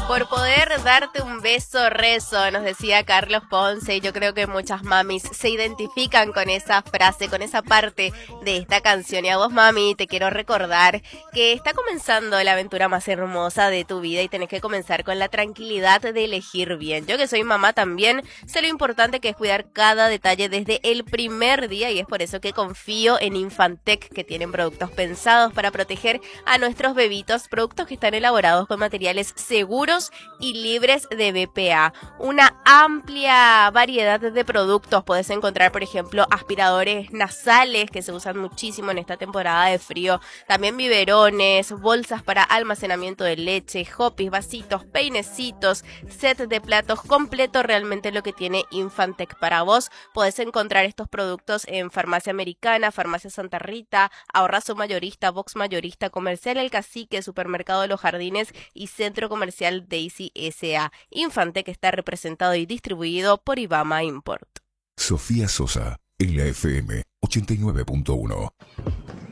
Por poder darte un beso, rezo, nos decía Carlos Ponce, y yo creo que muchas mamis se identifican con esa frase, con esa parte de esta canción. Y a vos, mami, te quiero recordar que está comenzando la aventura más hermosa de tu vida y tenés que comenzar con la tranquilidad de elegir bien. Yo que soy mamá también sé lo importante que es cuidar cada detalle desde el primer día, y es por eso que confío en Infantec, que tienen productos pensados para proteger a nuestros bebitos, productos que están elaborados con materiales seguros y libres de BPA. Una amplia variedad de productos. Puedes encontrar, por ejemplo, aspiradores nasales que se usan muchísimo en esta temporada de frío. También biberones, bolsas para almacenamiento de leche, hopis, vasitos, peinecitos, set de platos completo. Realmente lo que tiene Infantec para vos. Puedes encontrar estos productos en Farmacia Americana, Farmacia Santa Rita, Ahorrazo Mayorista, Box Mayorista, Comercial El Cacique, Supermercado de los Jardines y Centro Comercial Daisy S.A. Infantec está representado y distribuido por Ibama Import. Sofía Sosa, en la FM 89.1.